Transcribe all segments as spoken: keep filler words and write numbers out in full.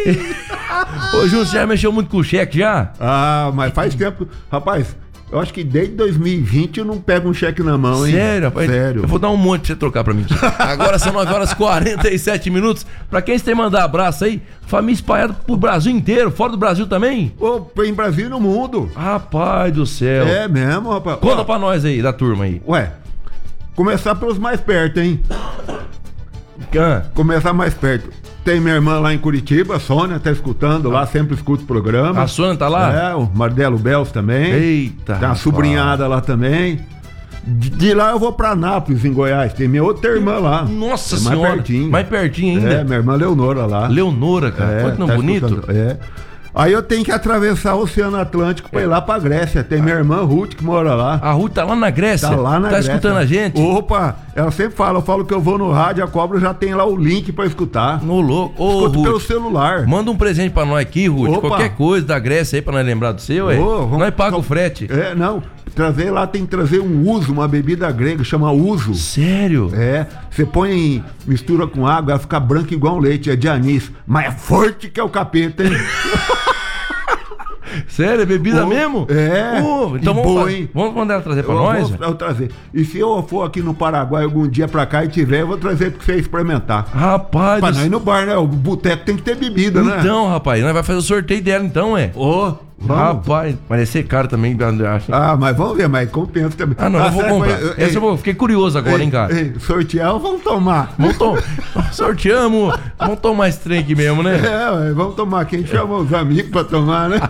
Ô, Júnior, você já mexeu muito com o cheque já? Ah, mas faz tempo. Rapaz, eu acho que desde dois mil e vinte eu não pego um cheque na mão, hein? Sério, rapaz? Sério. Eu vou dar um monte pra você trocar pra mim. Agora são nove horas e quarenta e sete minutos. Pra quem você tem que mandar abraço aí, família espalhada pro Brasil inteiro, fora do Brasil também? Ô, em Brasil e no mundo. Rapaz do céu. É mesmo, rapaz. Conta Ó, pra nós aí, da turma aí. Ué, começar pelos mais perto, hein? Ah, Começar mais perto. Tem minha irmã lá em Curitiba, a Sônia, tá escutando lá, sempre escuta o programa. a Sônia tá lá? É, o Mardelo Bels também. Eita. Tem uma rapaz. sobrinhada lá também. De, de lá eu vou pra Anápolis, em Goiás. Tem minha outra irmã lá. Nossa é senhora. mais pertinho. Mais pertinho ainda. É, minha irmã Leonora lá. Leonora, cara. É, Olha que não tá bonito. escutando. É. Aí eu tenho que atravessar o Oceano Atlântico pra ir lá pra Grécia. Tem minha irmã Ruth que mora lá. A Ruth tá lá na Grécia. Tá lá na Tá Grécia. escutando a gente? Opa, ela sempre fala, eu falo que eu vou no rádio, a cobra já tem lá o link pra escutar. Ô, louco. Ô, Escuto pelo Ruth. celular. Manda um presente pra nós aqui, Ruth. Opa. Qualquer coisa da Grécia aí pra nós lembrar do seu, é. Ô, vamos- Nós paga o frete. É, não. Trazer lá tem que trazer um uso, uma bebida grega, chama uso. Sério? É, você põe em mistura com água, ela fica branca igual um leite, é de anis. Mas é forte que é o capeta, hein? Sério? É bebida Ô, mesmo? é. Ô, então E vamos, boa, fa- hein? vamos mandar ela trazer pra Eu nós? vou, eu trazer. E se eu for aqui no Paraguai algum dia pra cá e tiver, eu vou trazer pra você experimentar. Rapaz, Pra do nós ir no bar, né? O boteco tem que ter bebida, né? Então, rapaz, nós vai fazer o sorteio dela então, é. Ô, vamos. Rapaz, mas esse caro também, eu acho. Ah, mas vamos ver, mas compensa também. Ah, não, eu vou será que comprar. vai- Esse eu vou, fiquei curioso agora, ei, hein, cara. ei, sortear ou vamos tomar? Vamos tomar. Sorteamos. Vamos tomar esse trem aqui mesmo, né? É, ué, vamos tomar. Quem chama os amigos pra tomar, né?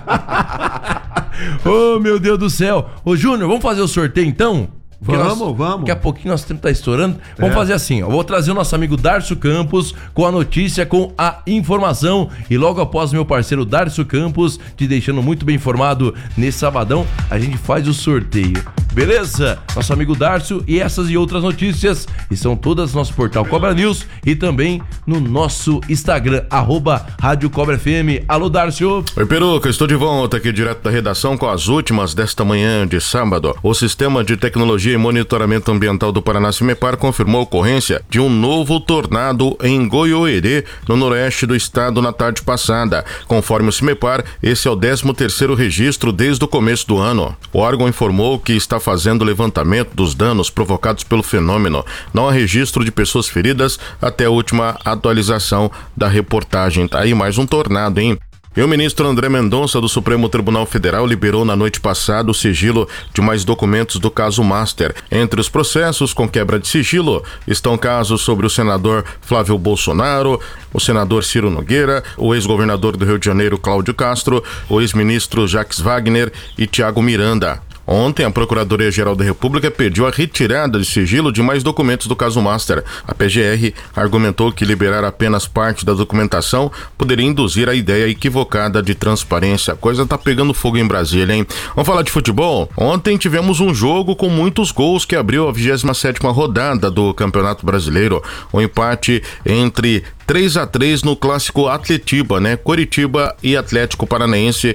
Ô, meu Deus do céu. Ô, Júnior, vamos fazer o sorteio então? Porque Vamos, nós- vamos. Daqui a pouquinho nosso tempo tá estourando. Vamos É. fazer assim, ó. Eu vou trazer o nosso amigo Darcio Campos com a notícia, com a informação. E logo após o meu parceiro Darcio Campos, te deixando muito bem informado nesse sabadão, a gente faz o sorteio. Beleza? Nosso amigo Darcio e essas e outras notícias estão todas no nosso portal Cobra News e também no nosso Instagram, arroba Rádio Cobra F M. Alô, Darcio. Oi, Peruca, estou de volta aqui direto da redação com as últimas desta manhã de sábado. O Sistema de Tecnologia e Monitoramento Ambiental do Paraná, CIMEPAR, confirmou a ocorrência de um novo tornado em Goiôerê, no noroeste do estado, na tarde passada. Conforme o CIMEPAR, esse é o décimo terceiro registro desde o começo do ano. O órgão informou que está fazendo o levantamento dos danos provocados pelo fenômeno. Não há registro de pessoas feridas até a última atualização da reportagem. Tá aí mais um tornado, hein? E o ministro André Mendonça, do Supremo Tribunal Federal, liberou na noite passada o sigilo de mais documentos do caso Master. Entre os processos com quebra de sigilo estão casos sobre o senador Flávio Bolsonaro, o senador Ciro Nogueira, o ex-governador do Rio de Janeiro, Cláudio Castro, o ex-ministro Jacques Wagner e Tiago Miranda. Ontem, a Procuradoria-Geral da República pediu a retirada de sigilo de mais documentos do caso Master. A P G R argumentou que liberar apenas parte da documentação poderia induzir a ideia equivocada de transparência. A coisa tá pegando fogo em Brasília, hein? Vamos falar de futebol? Ontem tivemos um jogo com muitos gols que abriu a vigésima sétima rodada do Campeonato Brasileiro. O empate entre três a três no clássico Atletiba, né? Coritiba e Atlético Paranaense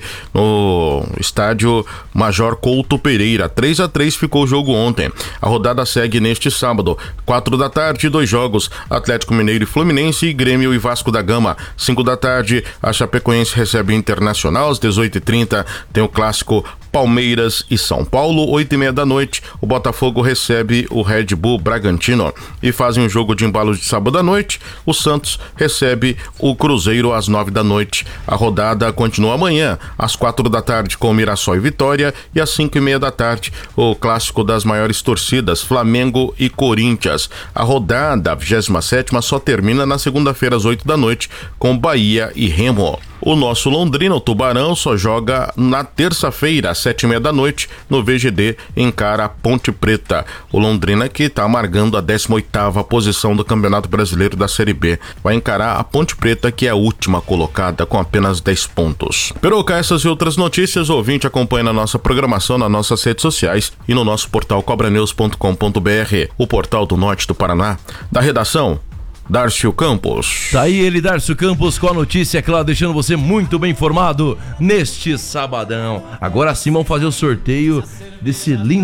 no estádio Major Couto Pereira. três a três ficou o jogo ontem. A rodada segue neste sábado, quatro da tarde, dois jogos: Atlético Mineiro e Fluminense, e Grêmio e Vasco da Gama. cinco da tarde, a Chapecoense recebe o Internacional. Às dezoito e trinta tem o clássico Palmeiras e São Paulo. Oito e meia da noite, o Botafogo recebe o Red Bull Bragantino. E fazem um jogo de embalo de sábado à noite, o Santos recebe o Cruzeiro às nove da noite. A rodada continua amanhã, às quatro da tarde, com Mirassol e Vitória, e às cinco e meia da tarde, o clássico das maiores torcidas, Flamengo e Corinthians. A rodada, a vigésima sétima, só termina na segunda-feira, às oito da noite, com Bahia e Remo. O nosso Londrina, o Tubarão, só joga na terça-feira, às sete e meia da noite, no V G D, encara a Ponte Preta. O Londrina, que está amargando a décima oitava posição do Campeonato Brasileiro da Série B, vai encarar a Ponte Preta, que é a última colocada, com apenas dez pontos. Peruca, essas e outras notícias, o ouvinte acompanha na nossa programação, nas nossas redes sociais e no nosso portal cobra news ponto com ponto b r, o portal do norte do Paraná. Da redação, Darcio Campos. Tá aí ele, Darcio Campos, com a notícia, é claro, deixando você muito bem informado neste sabadão. Agora sim vamos fazer o sorteio desse lindo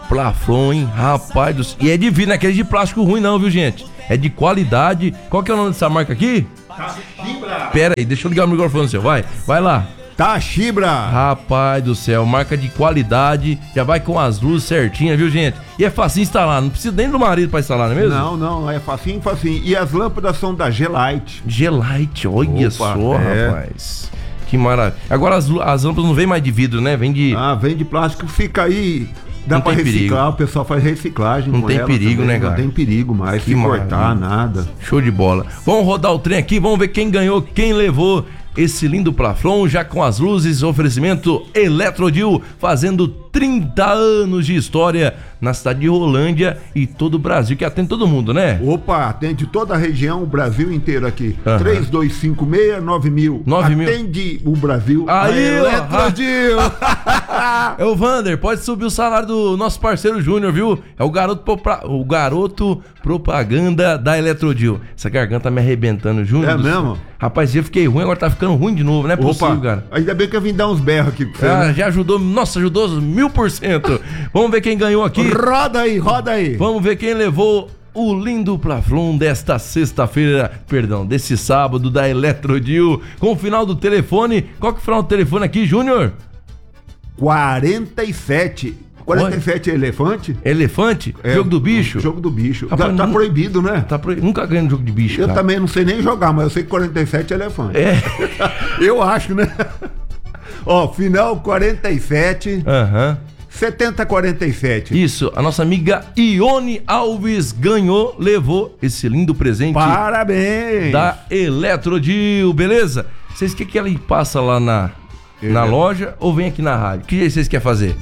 Plafon, hein? Rapaz do céu. E é de vidro, não é aquele de plástico ruim não, viu, gente? É de qualidade. Qual que é o nome dessa marca aqui? Toshiba. Pera aí, deixa eu ligar o microfone seu, vai. Vai lá. Toshiba. Rapaz do céu, marca de qualidade, já vai com as luzes certinhas, viu, gente? E é facinho instalar, não precisa nem do marido pra instalar, não é mesmo? Não, não, é facinho, facinho. E as lâmpadas são da G-Light. G-Light, olha Opa, só, é. rapaz. Que maravilha. Agora as, lu- as lâmpadas não vem mais de vidro, né? Vem de... Ah, vem de plástico, fica aí. Dá Não pra tem reciclar, perigo. o pessoal faz reciclagem. Não com tem ela perigo, também, né, cara? Não tem perigo mais, Que se cortar, maravilha. nada. Show de bola. Vamos rodar o trem aqui, vamos ver quem ganhou, quem levou esse lindo Plafon, já com as luzes, oferecimento Eletrodil, fazendo trinta anos de história na cidade de Rolândia e todo o Brasil, que atende todo mundo, né? Opa, atende toda a região, o Brasil inteiro aqui. Aham. três dois cinco seis nove mil. nove mil. Atende o Brasil. Aí, a ó. Eletrodil. É o Vander, pode subir o salário do nosso parceiro Júnior, viu? É o garoto, propa- o garoto propaganda da Eletrodil. Essa garganta tá me arrebentando, Júnior. É do céu. mesmo? Rapaz, eu fiquei ruim, agora tá ficando ruim de novo, não é possível, Opa, cara. ainda bem que eu vim dar uns berros aqui pra você. Ah, né? já ajudou, nossa, ajudou mil por cento. Vamos ver quem ganhou aqui. Roda aí, roda aí. Vamos ver quem levou o lindo Plafon desta sexta-feira, perdão, desse sábado da Eletrodil, com o final do telefone. Qual que é o final do telefone aqui, Júnior? quarenta e sete. quarenta e sete é elefante? Elefante? É, Jogo do bicho? Jogo do bicho. Rapaz, tá tá não- proibido, né? Tá pro... Nunca ganhei no jogo de bicho, Eu cara. também não sei nem jogar, mas eu sei que quarenta e sete é elefante. É. Eu acho, né? Ó, final quarenta e sete, Aham. setenta quarenta e sete. Isso, a nossa amiga Ione Alves ganhou, levou esse lindo presente Parabéns! da Eletrodil, beleza? Vocês querem que ela passa lá na, na Ele- loja ou vem aqui na rádio? O que vocês querem fazer?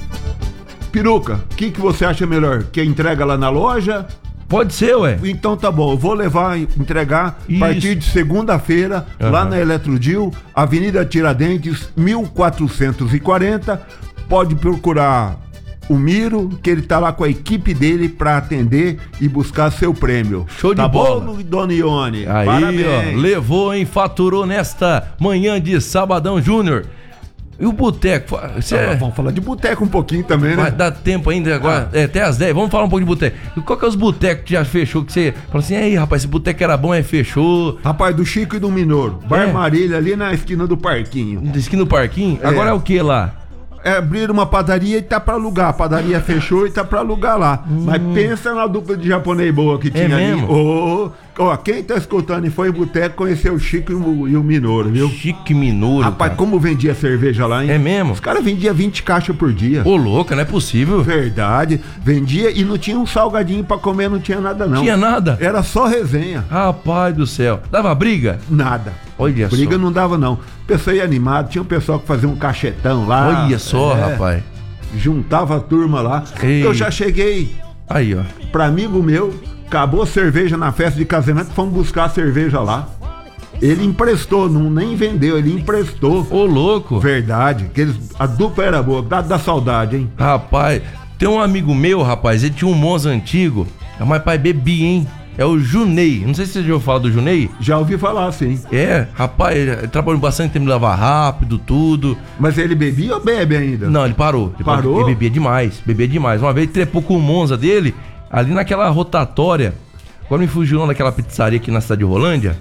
Peruca, o que, que você acha melhor? Que entrega lá na loja? Pode ser, ué. Então tá bom, eu vou levar, entregar Isso. a partir de segunda-feira, lá Aham. na Eletrodil, Avenida Tiradentes, mil quatrocentos e quarenta. Pode procurar o Miro, que ele tá lá com a equipe dele pra atender e buscar seu prêmio. Show de tá bola. bom, Dona Ione? Aí, Parabéns. ó, levou, hein? Faturou nesta manhã de sabadão, Júnior. E o boteco? Você Ah, vamos falar de boteco um pouquinho também, vai né? dar tempo ainda agora? Ah. É, até às dez. Vamos falar um pouco de boteco. E qual que é os botecos que já fechou? Que você fala assim, aí, rapaz, esse boteco era bom, aí fechou. Rapaz, do Chico e do Minoro. Bar É. Marília, ali na esquina do parquinho. Esquina no parquinho? É. Agora é o que lá? É, abrir uma padaria e tá pra alugar. A padaria fechou e tá pra alugar lá. Mas pensa na dupla de japonês boa que tinha ali. mesmo? Ô, ó, quem tá escutando e foi em boteco conheceu o Chico e o, e o Minoro, viu? Chique Minoro, Rapaz, cara. como vendia cerveja lá, hein? É mesmo? Os caras vendiam vinte caixas por dia. Ô, louca, não é possível. Verdade. Vendia e não tinha um salgadinho pra comer, não tinha nada não. Tinha nada? Era só resenha. Rapaz do céu. Dava briga? Nada. Olha Briga só. não dava não. O pessoal ia animado, tinha um pessoal que fazia um cachetão lá. Olha só, É. rapaz. Juntava a turma lá. Ei. Eu já cheguei Aí, ó. pra amigo meu, acabou a cerveja na festa de casamento, fomos buscar a cerveja lá. Ele emprestou, não nem vendeu, ele emprestou. Ô, louco. Verdade, que eles, a dupla era boa, dá, dá saudade, hein? Rapaz, tem um amigo meu, rapaz, ele tinha um Monza antigo. Mas pai bebia, hein? É o Junei. Não sei se você já ouviu falar do Junei. Já ouvi falar, sim. É, rapaz, ele trabalhou bastante tempo de lavar rápido, tudo. Mas ele bebia ou bebe ainda? Não, ele parou. Ele Parou? Ele bebia demais, bebia demais. Uma vez ele trepou com o Monza dele, ali naquela rotatória. Agora me fugiu o nome daquela pizzaria aqui na cidade de Rolândia.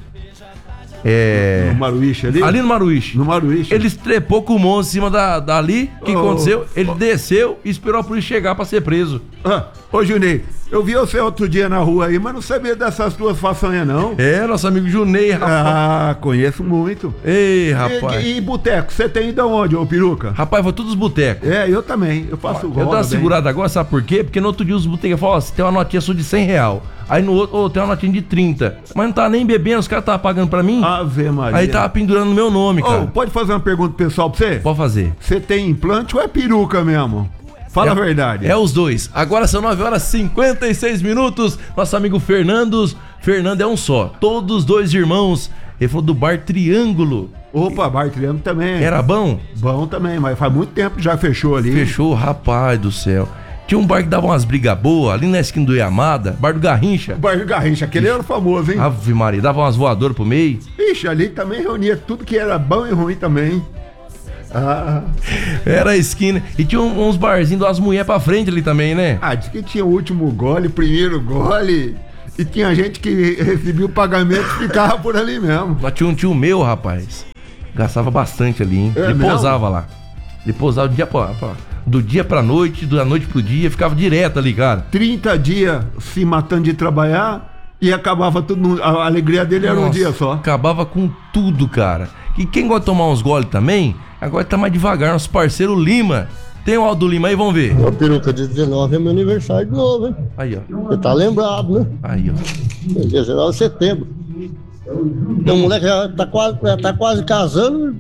É. No Maruíche ali? Ali no Maruíche. No Maruíche. Ele trepou com o Monza em cima da, dali. O que Oh. aconteceu? Ele desceu e esperou a polícia chegar pra ser preso. Ah, ô Junei, eu vi você outro dia na rua aí, mas não sabia dessas tuas façanhas não. É, nosso amigo Junei, rapaz. Ah, conheço muito. Ei, rapaz. E, e boteco, você tem ido aonde, ô peruca? Rapaz, foi todos os botecos. É, eu também, eu faço Eu dou roda uma bem. segurada agora, sabe por quê? Porque no outro dia os botecos falaram, ó, você tem uma notinha só de cem real. Aí no outro, ô, tem uma notinha de trinta. Mas não tava nem bebendo, os caras estavam pagando pra mim. Ave Maria. Aí tava pendurando no meu nome, Ô, cara. pode fazer uma pergunta pessoal pra você? Pode fazer. Você tem implante ou é peruca mesmo? Fala é, a verdade. É os dois. Agora são nove horas e cinquenta e seis minutos. Nosso amigo Fernandos. Fernando é um só. Todos os dois irmãos. Ele falou do bar Triângulo. Opa, bar Triângulo também. Era bom? Bom também, mas faz muito tempo que já fechou ali. Fechou, rapaz do céu. Tinha um bar que dava umas brigas boas, ali na esquina do Yamada, bar do Garrincha. O bar do Garrincha, aquele era famoso, hein? Ave Maria, dava umas voadoras pro meio. Ixi, ali também reunia tudo que era bom e ruim também. Ah, Era a esquina. E tinha um- uns barzinhos das mulheres pra frente ali também, né? ah, disse que tinha o último gole, primeiro gole. E tinha gente que recebia o pagamento e ficava por ali mesmo. Lá tinha um tio meu, rapaz. Gastava bastante ali, hein? É Ele mesmo? posava lá. Ele posava do dia pra, pra- do dia pra noite, da noite pro dia, ficava direto ali, cara. trinta dias se matando de trabalhar e acabava tudo. no- A alegria dele era um Nossa, dia só. Acabava com tudo, cara. E quem gosta de tomar uns goles também, agora tá mais devagar. Nosso parceiro Lima. Tem o Aldo Lima aí, vamos ver. Ô, peruca, dia dezenove é meu aniversário de novo, hein? Aí, ó. Você tá lembrado, né? Aí, ó. Dia dezenove de setembro. Meu moleque já tá quase, já tá quase casando.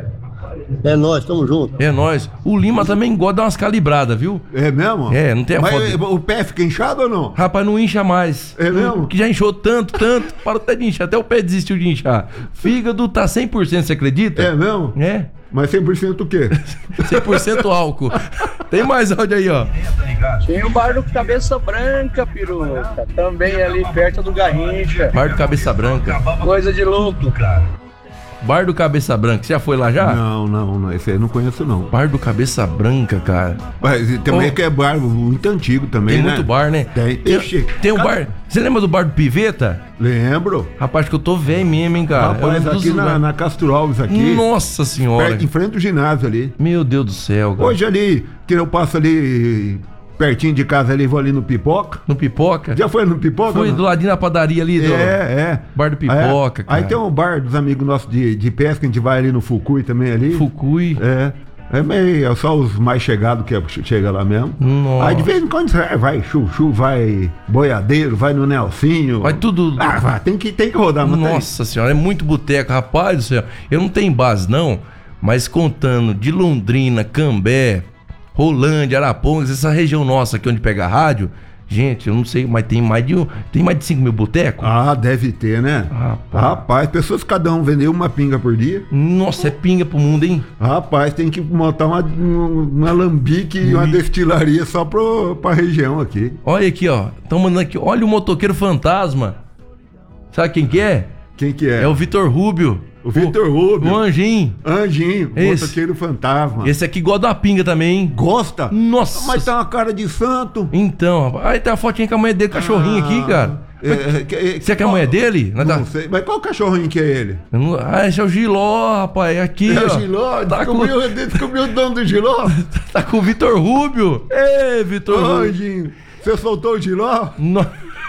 É nóis, tamo junto. É nóis. O Lima também gosta de dar umas calibradas, viu? É mesmo? É, não tem a Mas foto. o pé fica inchado ou não? Rapaz, não incha mais. É mesmo? Que já inchou tanto, tanto, parou até de inchar. Até o pé desistiu de inchar. Fígado tá cem por cento, você acredita? É mesmo? É. Mas cem por cento o quê? cem por cento álcool. Tem mais áudio aí, ó. Tem o bar do Cabeça Branca, peruca. Também ali perto do Garrincha. Bar do Cabeça Branca. Coisa de louco, cara. Bar do Cabeça Branca. Você já foi lá já? Não, não, não. Esse aí eu não conheço, não. Bar do Cabeça Branca, cara. Mas também Oh. que é bar muito antigo também, Tem né? muito bar, né? Tem. Tem, Ixi, tem um cada- bar. Você lembra do bar do Piveta? Lembro. Rapaz, que eu tô velho mesmo, hein, cara. Rapaz, É um dos aqui na, lugares- na Castro Alves aqui. Nossa senhora. perto- em frente do ginásio ali. Meu Deus do céu, cara. Hoje ali, que eu passo ali pertinho de casa ali, vou ali no Pipoca. No Pipoca? Já foi no Pipoca? Foi ou não? do ladinho da padaria ali. Do... É, é. Bar do Pipoca, É. cara. Aí tem um bar dos amigos nossos de, de pesca, a gente vai ali no Fukui também ali. Fukui. É. É meio, é só os mais chegados que chega lá mesmo. Nossa. Aí de vez em quando vai, vai chuchu, vai boiadeiro, vai no Nelsinho. Vai tudo. Ah, vai, tem que, tem que rodar, mas tem. Nossa senhora, é muito boteco. Rapaz do céu, eu não tenho base não, mas contando de Londrina, Cambé, Rolândia, Arapongas, essa região nossa aqui onde pega a rádio, gente, eu não sei, mas tem mais de, um- tem mais de cinco mil botecos? Ah, deve ter, né? Rapaz. Rapaz, pessoas cada um vendeu uma pinga por dia. Nossa, é pinga pro mundo, hein? Rapaz, tem que montar uma, um- uma alambique e uma destilaria só pro, pra região aqui. Olha aqui, ó, estão mandando aqui, olha o motoqueiro fantasma. Sabe quem que é? Quem que é? É o Vitor Rubio. O Vitor Rubio. O Anjinho. Anjinho, Esse. motoqueiro fantasma. Esse aqui gosta da pinga também, hein? Gosta? Nossa. Mas tá uma cara de santo. Então, rapaz. Aí tem a fotinha com a mulher dele, cachorrinho aqui, cara. É, é, que- Você quer a mulher dele? Nós Não tá- sei. Mas qual cachorrinho que é ele? Eu não- Ah, esse é o Giló, rapaz. Aqui, É ó. o Giló? Tá com, Descobriu, descobriu o dono do Giló? tá com o Vitor Rubio. Ê, Vitor Rubio. Anjinho, você soltou o Giló? No...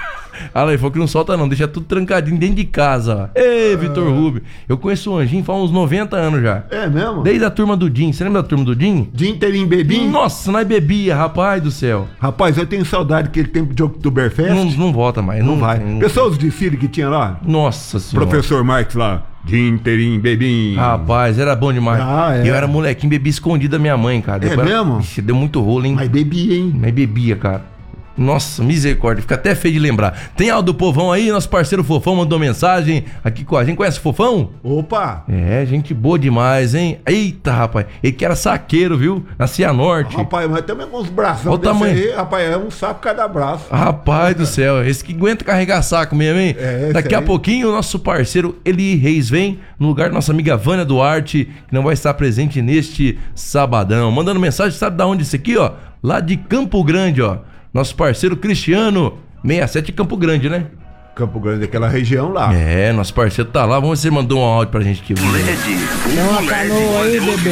Ah, lá, ele falou que não solta não, deixa tudo trancadinho dentro de casa. Ó. Ê, Vitor Rubio. Eu conheço o Anjinho faz uns noventa anos já. É mesmo? Desde a turma do Din. Você lembra da turma do Din? Dia inteirinho bebinho? Nossa, nós bebia, rapaz do céu. Rapaz, eu tenho saudade daquele tempo de Oktoberfest. Não, não volta mais. Não Não, vai. não- Pessoal, os desfiles que tinha lá? Nossa senhora. Professor Marques lá. Dia inteirinho bebinho. Rapaz, era bom demais. Ah, é. Eu era molequinho, bebia escondido da minha mãe, cara. É Depois- mesmo? Ixi, deu muito rolo, hein? Mas bebia, hein? Mas bebia, cara. Nossa, misericórdia, fica até feio de lembrar. Tem Aldo Povão aí, nosso parceiro Fofão mandou mensagem aqui com a gente. Conhece o Fofão? Opa! É, gente boa demais, hein? Eita, rapaz. Ele que era saqueiro, viu? Na Cianorte. Rapaz, mas também com uns bração Olha o desse tamanho. aí, rapaz, é um saco cada braço. Rapaz do céu, esse que aguenta carregar saco mesmo, hein? É, esse Daqui a aí. pouquinho o nosso parceiro Eli Reis vem no lugar da nossa amiga Vânia Duarte, que não vai estar presente neste sabadão. Mandando mensagem, sabe da onde isso aqui, ó? Lá de Campo Grande, ó. Nosso parceiro Cristiano, sessenta e sete Campo Grande, né? Campo Grande, aquela região lá. É, nosso parceiro tá lá. Vamos ver se ele mandou um áudio pra gente aqui. Tem uma canoa aí, bebê.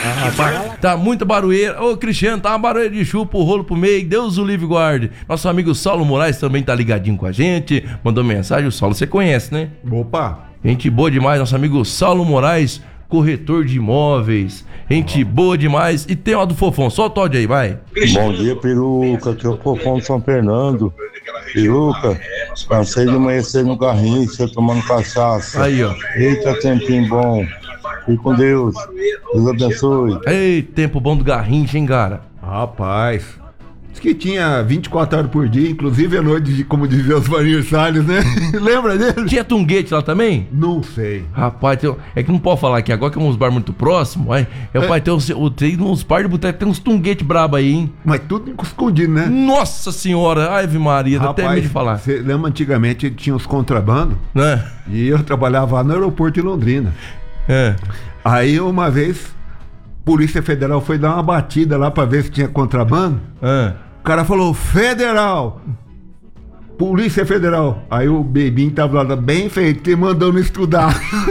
Tá muita barulheira. Ô, Cristiano, tá uma barulheira de chupa, o rolo pro meio. Deus o livre guarde. Nosso amigo Saulo Moraes também tá ligadinho com a gente. Mandou mensagem. O Saulo você conhece, né? Opa! Gente boa demais. Nosso amigo Saulo Moraes, corretor de imóveis. Gente boa demais. E tem uma do Fofão. Solta o áudio aí, vai. Bom dia, peruca, aqui é o Fofão de São Fernando. Peruca, cansei de amanhecer no Garrincha, tomando cachaça. Aí, ó. Eita, tempinho bom. Fique com Deus. Deus abençoe. Ei, tempo bom do Garrincha, hein, cara? Rapaz. Diz que tinha vinte e quatro horas por dia, inclusive à noite, de- como dizia os Vanir Salles, né? Lembra dele? Tinha Tunguete lá também? Não sei. Rapaz, tem- é que não pode falar aqui agora que é uns bar muito próximos. Aí, é, pai, tem uns, o- tem uns par de boteco, tem uns tunguete brabo aí, hein? Mas tudo escondido, né? Nossa senhora, Ave Maria, dá até medo de falar. Você lembra antigamente tinha os contrabandos? Né? E eu trabalhava lá no aeroporto de Londrina. É. Aí uma vez Polícia Federal foi dar uma batida lá pra ver se tinha contrabando. Ah. O cara falou, Federal! Polícia Federal. Aí o Bebinho tava lá, bem feito, que mandou não estudar.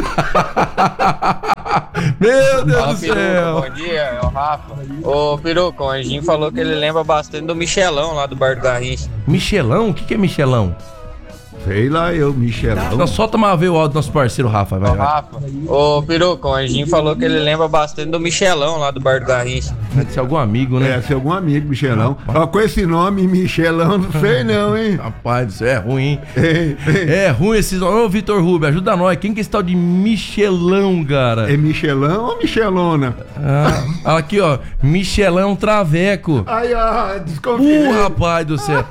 Meu Deus Fala, do Peruca, céu. bom dia, é o Rafa. Ô, Peruca, o Anjinho falou que ele lembra bastante do Michelão lá do Bar do Garrincha. Michelão? O que, que é Michelão? Sei lá eu, Michelão. Então solta uma vez o áudio do nosso parceiro Rafa, vai, Ô, vai. Rafa, ô, Peruca, o Anjinho falou que ele lembra bastante do Michelão lá do Bar do Garrincha. Deve ser algum amigo, né? É, ser algum amigo, Michelão. Ó, com esse nome, Michelão, não sei não, hein? Rapaz, isso é ruim, hein? Ei, ei. É ruim esses nomes. Ô, Vitor Rubio, ajuda nós. Quem que é esse tal de Michelão, cara? É Michelão ou Michelona? Ah, aqui, ó. Michelão Traveco. Aí, ó, desconfiei. Uh, rapaz do céu.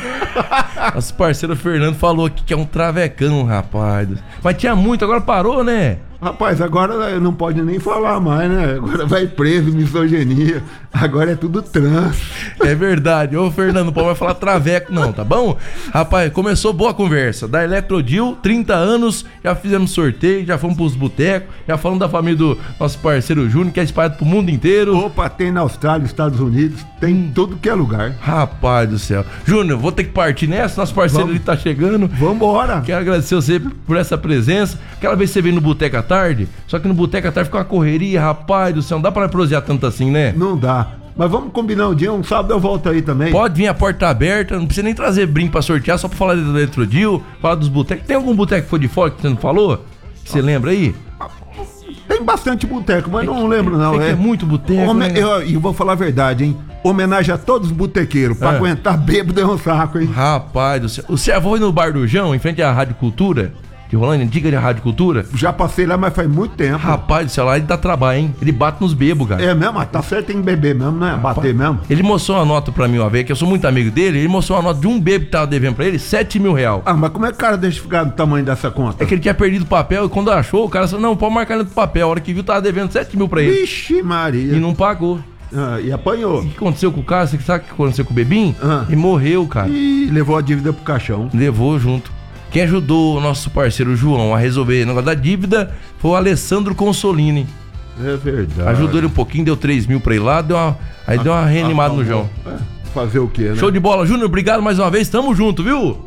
Nosso parceiro Fernando falou aqui que é um travecão, rapaz. Mas tinha muito, agora parou, né? Rapaz, agora não pode nem falar mais, né? Agora vai preso, misoginia. Agora é tudo trans. É verdade. Ô, Fernando, não pode mais falar traveco, não, tá bom? Rapaz, começou boa a conversa. Da Eletrodil, trinta anos, já fizemos sorteio, já fomos pros botecos, já falamos da família do nosso parceiro Júnior, que é espalhado pro mundo inteiro. Opa, tem na Austrália, Estados Unidos, tem em tudo que é lugar. Rapaz do céu. Júnior, vou ter que partir nessa, nosso parceiro Vamos. ali tá chegando. Vambora. Quero agradecer você por essa presença. Aquela vez que você veio no Boteco à tarde, só que no Boteco à tarde ficou uma correria, rapaz do céu, não dá pra prosear tanto assim, né? Não dá. Mas vamos combinar um dia, um sábado eu volto aí também. Pode vir, a porta tá aberta, não precisa nem trazer brinco pra sortear, só pra falar do Eletrodil, falar dos botecos. Tem algum boteco que foi de fora que você não falou? Você lembra aí? Tem bastante boteco, mas não lembro não. É que É, é muito boteco, Home- né? eu, eu vou falar a verdade, hein? Homenagem a todos os botequeiros. Pra É. aguentar bêbado é um saco, hein? Rapaz do céu. O Cé foi no Bar do João, em frente à Rádio Cultura, de Rolândia, antiga de Rádio Cultura. Já passei lá, mas faz muito tempo. Rapaz do céu, lá ele dá trabalho, hein? Ele bate nos bebos, cara. É mesmo? Ah, tá certo em beber mesmo, né? Bater mesmo. Ele mostrou uma nota pra mim uma vez, que eu sou muito amigo dele, ele mostrou uma nota de um bebo que tava devendo pra ele, sete mil real. Ah, mas como é que o cara deixa ficar do tamanho dessa conta? É que ele tinha perdido o papel e quando achou, o cara falou, não, pode marcar no papel. A hora que viu, tava devendo sete mil pra ele. Vixe Maria. E não pagou. Ah, e apanhou. O que aconteceu com o cara? Você sabe o que aconteceu com o Bebinho? Ah. Ele morreu, cara. E levou a dívida pro caixão. Levou junto. Quem ajudou o nosso parceiro João a resolver o negócio da dívida foi o Alessandro Consolini. É verdade. Ajudou ele um pouquinho, deu três mil pra ele lá, deu uma, aí deu uma reanimada no João. É, fazer o quê, né? Show de bola, Júnior, obrigado mais uma vez, tamo junto, viu?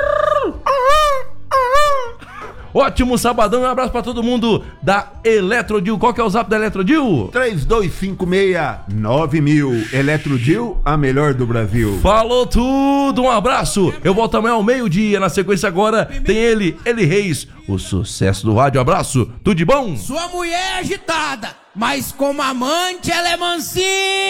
Ótimo sabadão, um abraço pra todo mundo da Eletrodil. Qual que é o zap da Eletrodil? três dois cinco seis nove mil. Eletrodil, a melhor do Brasil. Falou tudo, um abraço. Eu volto amanhã ao meio-dia. Na sequência agora tem ele, Eli Reis, o sucesso do rádio. Abraço, tudo de bom? Sua mulher é agitada, mas como amante ela é mansinha.